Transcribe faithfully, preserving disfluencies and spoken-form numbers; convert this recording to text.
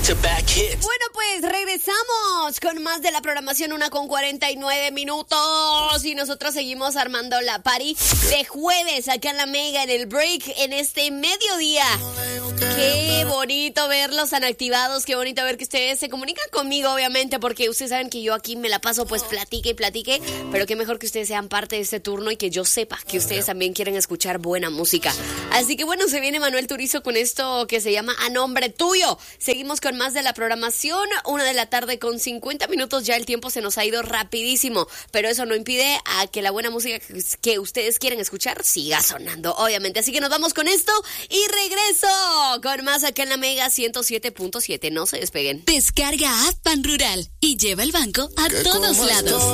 back-to-back hits. Bueno, pues regresamos con más de la programación, una con cuarenta y nueve minutos. Y nosotros seguimos armando la party de jueves acá en la Mega, en el break, en este mediodía. Qué bonito verlos tan activados, qué bonito ver que ustedes se comunican conmigo, obviamente, porque ustedes saben que yo aquí me la paso pues platique y platique, pero qué mejor que ustedes sean parte de este turno y que yo sepa que ustedes también quieren escuchar buena música. Así que bueno, se viene Manuel Turizo con esto que se llama A Nombre Tuyo. Seguimos con más de la programación, una de la tarde con cincuenta minutos, ya el tiempo se nos ha ido rapidísimo, pero eso no impide a que la buena música que ustedes quieren escuchar siga sonando, obviamente. Así que nos vamos con esto y regreso con más acá en la Mega ciento siete punto siete. No se despeguen. Descarga App Pan Rural y lleva el banco a todos lados.